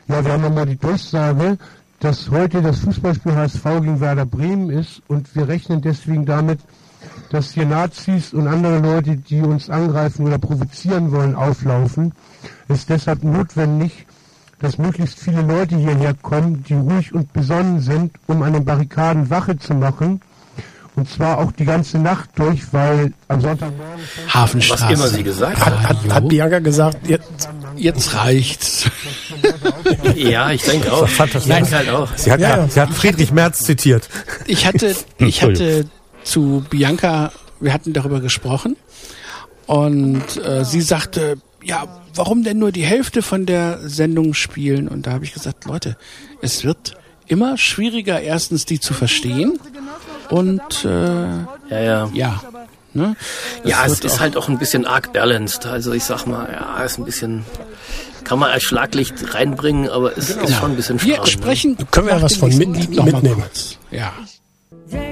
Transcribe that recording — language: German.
Ja, wir haben nochmal die Durchsage, dass heute das Fußballspiel HSV gegen Werder Bremen ist und wir rechnen deswegen damit, dass hier Nazis und andere Leute, die uns angreifen oder provozieren wollen, auflaufen. Es ist deshalb notwendig, dass möglichst viele Leute hierher kommen, die ruhig und besonnen sind, um an den Barrikaden Wache zu machen. Und zwar auch die ganze Nacht durch, weil am Sonntagmorgen... Hafenstraße. Was immer sie gesagt Hat Bianca gesagt, jetzt reicht's. Ja, ich denke auch. Fantastisch. Ich denke halt auch. Sie hat Friedrich Merz zitiert. Ich hatte zu Bianca, wir hatten darüber gesprochen und sie sagte, ja, warum denn nur die Hälfte von der Sendung spielen? Und da habe ich gesagt, Leute, es wird immer schwieriger, erstens die zu verstehen und ne? Ja, es ist halt auch ein bisschen arg balanced. Also ich sag mal, ja, ist ein bisschen, kann man als Schlaglicht reinbringen, aber es ist schon ein bisschen Wir stramm. sprechen. Können wir ja was von Lied noch mal mitnehmen? kurz. Ja.